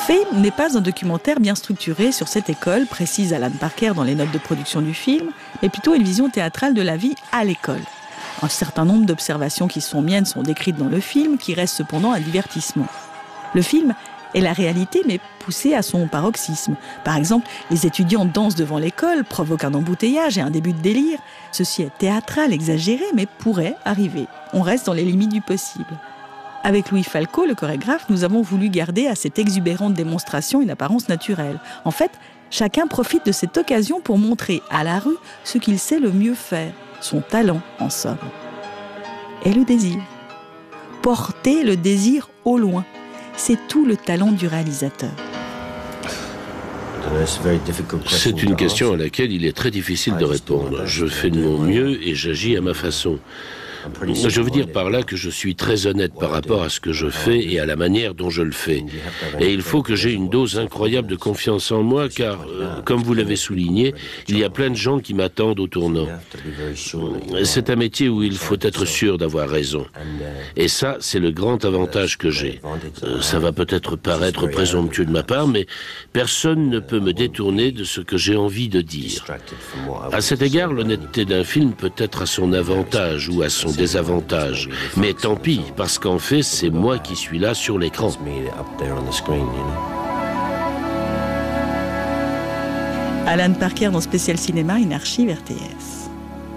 Fame n'est pas un documentaire bien structuré sur cette école, précise Alan Parker dans les notes de production du film, mais plutôt une vision théâtrale de la vie à l'école. Un certain nombre d'observations qui sont miennes sont décrites dans le film, qui reste cependant un divertissement. Le film est la réalité, mais poussée à son paroxysme. Par exemple, les étudiants dansent devant l'école, provoquent un embouteillage et un début de délire. Ceci est théâtral, exagéré, mais pourrait arriver. On reste dans les limites du possible. Avec Louis Falco, le chorégraphe, nous avons voulu garder à cette exubérante démonstration une apparence naturelle. En fait, chacun profite de cette occasion pour montrer à la rue ce qu'il sait le mieux faire, son talent en somme. Et le désir. Porter le désir au loin. C'est tout le talent du réalisateur. C'est une question à laquelle il est très difficile de répondre. Je fais de mon mieux et j'agis à ma façon. Je veux dire par là que je suis très honnête par rapport à ce que je fais et à la manière dont je le fais. Et il faut que j'ai une dose incroyable de confiance en moi car, comme vous l'avez souligné, il y a plein de gens qui m'attendent au tournant. C'est un métier où il faut être sûr d'avoir raison. Et ça, c'est le grand avantage que j'ai. Ça va peut-être paraître présomptueux de ma part, mais personne ne peut me détourner de ce que j'ai envie de dire. À cet égard, l'honnêteté d'un film peut être à son avantage ou à son désavantage. Mais tant pis, parce qu'en fait, c'est moi qui suis là sur l'écran. Alan Parker dans Spécial Cinéma, une archive RTS.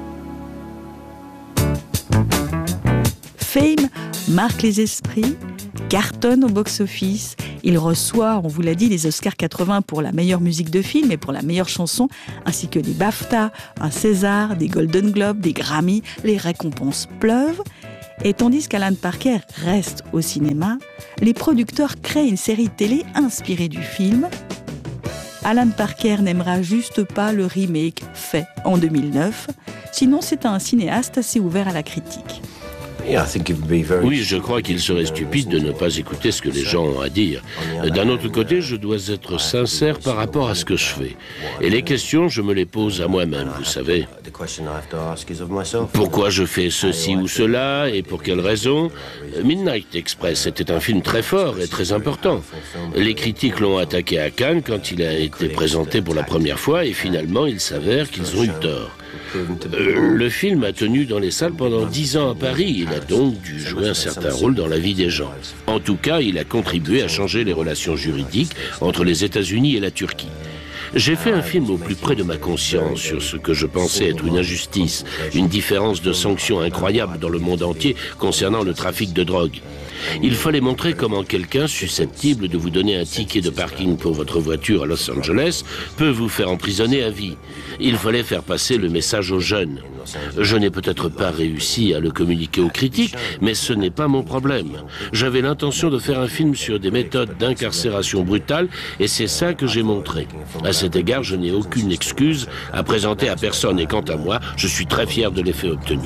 Fame marque les esprits, cartonne au box-office. Il reçoit, on vous l'a dit, les Oscars 80 pour la meilleure musique de film et pour la meilleure chanson, ainsi que des BAFTA, un César, des Golden Globes, des Grammy. Les récompenses pleuvent. Et tandis qu'Alan Parker reste au cinéma, les producteurs créent une série télé inspirée du film. Alan Parker n'aimera juste pas le remake fait en 2009. Sinon, c'est un cinéaste assez ouvert à la critique. Oui, je crois qu'il serait stupide de ne pas écouter ce que les gens ont à dire. D'un autre côté, je dois être sincère par rapport à ce que je fais. Et les questions, je me les pose à moi-même, vous savez. Pourquoi je fais ceci ou cela et pour quelles raisons? Midnight Express était un film très fort et très important. Les critiques l'ont attaqué à Cannes quand il a été présenté pour la première fois et finalement, il s'avère qu'ils ont eu tort. Le film a tenu dans les salles pendant 10 ans à Paris. Il a donc dû jouer un certain rôle dans la vie des gens. En tout cas, il a contribué à changer les relations juridiques entre les États-Unis et la Turquie. J'ai fait un film au plus près de ma conscience sur ce que je pensais être une injustice, une différence de sanctions incroyable dans le monde entier concernant le trafic de drogue. Il fallait montrer comment quelqu'un susceptible de vous donner un ticket de parking pour votre voiture à Los Angeles peut vous faire emprisonner à vie. Il fallait faire passer le message aux jeunes. Je n'ai peut-être pas réussi à le communiquer aux critiques, mais ce n'est pas mon problème. J'avais l'intention de faire un film sur des méthodes d'incarcération brutale et c'est ça que j'ai montré. À cet égard, je n'ai aucune excuse à présenter à personne et quant à moi, je suis très fier de l'effet obtenu.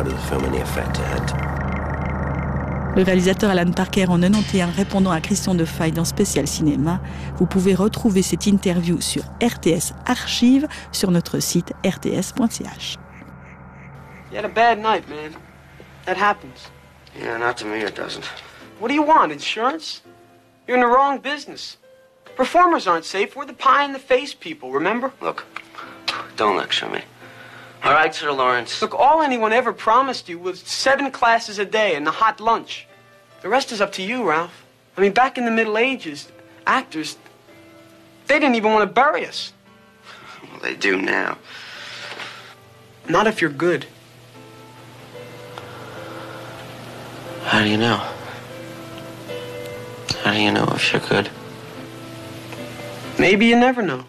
Le réalisateur Alan Parker en 91 répondant à Christian Defaille dans Spécial Cinéma. Vous pouvez retrouver cette interview sur RTS Archive sur notre site rts.ch. You had a bad night, man. That happens. Yeah, not to me it doesn't. What do you want, insurance? You're in the wrong business. Performers aren't safe. We're the pie-in-the-face people, remember? Look, don't lecture me. All right, Sir Lawrence. Look, all anyone ever promised you was 7 classes a day and a hot lunch. The rest is up to you, Ralph. I mean, back in the Middle Ages, actors, they didn't even want to bury us. Well, they do now. Not if you're good. How do you know? How do you know if you're good? Maybe you never know.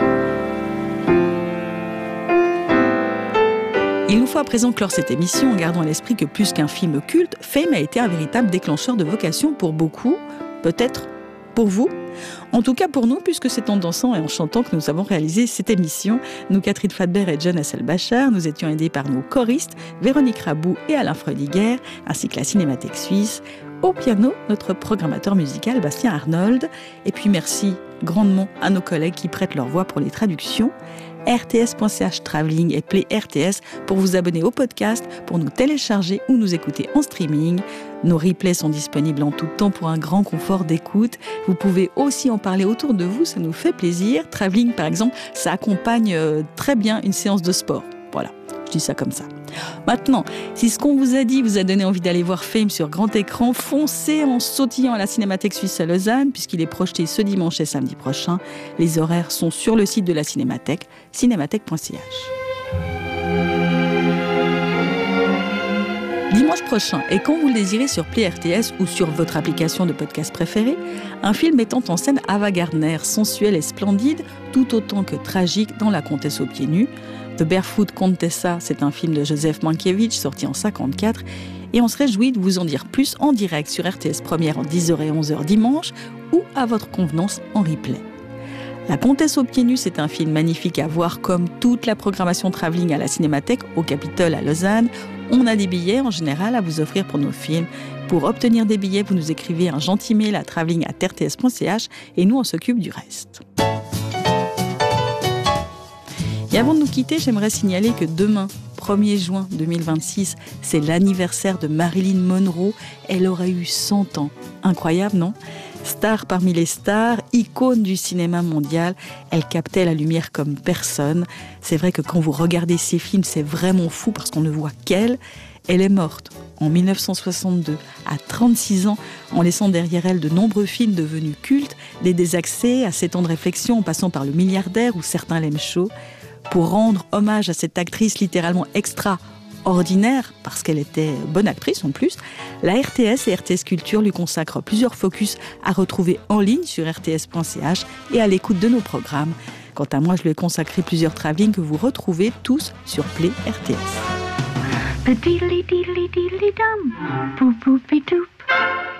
Il nous faut à présent clore cette émission en gardant à l'esprit que plus qu'un film culte, Fame a été un véritable déclencheur de vocation pour beaucoup, peut-être pour vous. En tout cas pour nous, puisque c'est en dansant et en chantant que nous avons réalisé cette émission. Nous, Catherine Fadber et John Hassel-Bachar, nous étions aidés par nos choristes, Véronique Rabou et Alain Freudiger, ainsi que la Cinémathèque Suisse. Au piano, notre programmateur musical, Bastien Arnold. Et puis merci grandement à nos collègues qui prêtent leur voix pour les traductions. rts.ch Travelling et Play RTS pour vous abonner au podcast, pour nous télécharger ou nous écouter en streaming. Nos replays sont disponibles en tout temps pour un grand confort d'écoute. Vous pouvez aussi en parler autour de vous, ça nous fait plaisir. Travelling, par exemple, ça accompagne très bien une séance de sport. Voilà, je dis ça comme ça. Maintenant, si ce qu'on vous a dit vous a donné envie d'aller voir Fame sur grand écran, foncez en sautillant à la Cinémathèque Suisse à Lausanne, puisqu'il est projeté ce dimanche et samedi prochain. Les horaires sont sur le site de la Cinémathèque, cinémathèque.ch. Dimanche prochain, et quand vous le désirez sur Play RTS ou sur votre application de podcast préférée, un film mettant en scène Ava Gardner, sensuelle et splendide, tout autant que tragique dans La Comtesse aux pieds nus. The Barefoot Contessa, c'est un film de Joseph Mankiewicz sorti en 1954, et on se réjouit de vous en dire plus en direct sur RTS Première en 10h et 11h dimanche ou à votre convenance en replay. La Comtesse aux pieds nus, c'est un film magnifique à voir comme toute la programmation travelling à la Cinémathèque, au Capitole à Lausanne. On a des billets en général à vous offrir pour nos films. Pour obtenir des billets, vous nous écrivez un gentil mail à travelling@rts.ch et nous on s'occupe du reste. Et avant de nous quitter, j'aimerais signaler que demain, 1er juin 2026, c'est l'anniversaire de Marilyn Monroe. Elle aurait eu 100 ans. Incroyable, non ? Star parmi les stars, icône du cinéma mondial, elle captait la lumière comme personne. C'est vrai que quand vous regardez ses films, c'est vraiment fou parce qu'on ne voit qu'elle. Elle est morte en 1962, à 36 ans, en laissant derrière elle de nombreux films devenus cultes, des désaccès à 7 ans de réflexion en passant par Le Milliardaire ou Certains l'aiment chaud. Pour rendre hommage à cette actrice littéralement extraordinaire, parce qu'elle était bonne actrice en plus, la RTS et RTS Culture lui consacrent plusieurs focus à retrouver en ligne sur rts.ch et à l'écoute de nos programmes. Quant à moi, je lui ai consacré plusieurs travelling que vous retrouvez tous sur Play RTS.